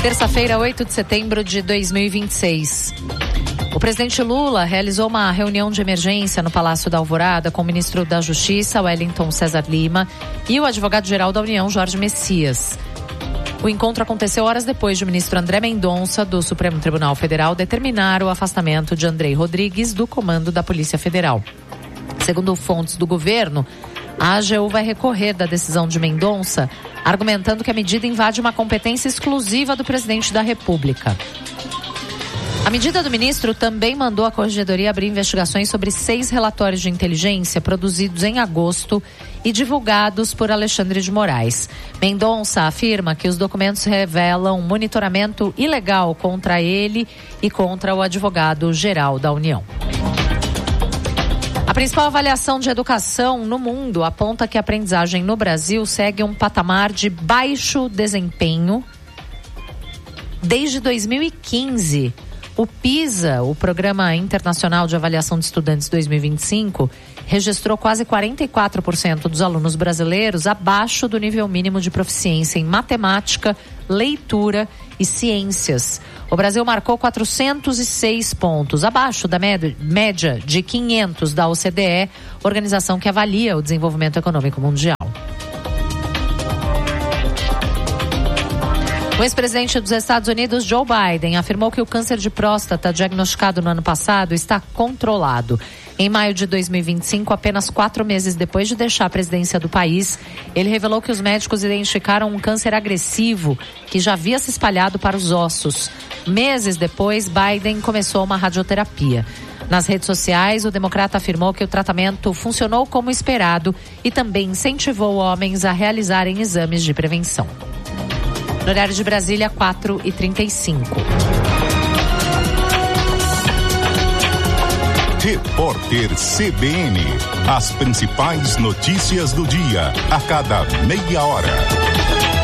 Terça-feira, 8 de setembro de 2026. O presidente Lula realizou uma reunião de emergência no Palácio da Alvorada com o ministro da Justiça, Wellington César Lima, e o advogado-geral da União, Jorge Messias. O encontro aconteceu horas depois de o ministro André Mendonça, do Supremo Tribunal Federal, determinar o afastamento de Andrei Rodrigues do comando da Polícia Federal. Segundo fontes do governo, a AGU vai recorrer da decisão de Mendonça, argumentando que a medida invade uma competência exclusiva do presidente da República. A medida do ministro também mandou a Corregedoria abrir investigações sobre 6 relatórios de inteligência produzidos em agosto e divulgados por Alexandre de Moraes. Mendonça afirma que os documentos revelam monitoramento ilegal contra ele e contra o advogado-geral da União. A principal avaliação de educação no mundo aponta que a aprendizagem no Brasil segue um patamar de baixo desempenho desde 2015. O PISA, o Programa Internacional de Avaliação de Estudantes 2025, registrou quase 44% dos alunos brasileiros abaixo do nível mínimo de proficiência em matemática, leitura e ciências. O Brasil marcou 406 pontos, abaixo da média de 500 da OCDE, organização que avalia o desenvolvimento econômico mundial. O ex-presidente dos Estados Unidos, Joe Biden, afirmou que o câncer de próstata diagnosticado no ano passado está controlado. Em maio de 2025, apenas 4 meses depois de deixar a presidência do país, ele revelou que os médicos identificaram um câncer agressivo que já havia se espalhado para os ossos. Meses depois, Biden começou uma radioterapia. Nas redes sociais, o democrata afirmou que o tratamento funcionou como esperado e também incentivou homens a realizarem exames de prevenção. No horário de Brasília, 4h35. Repórter CBN. As principais notícias do dia, a cada meia hora.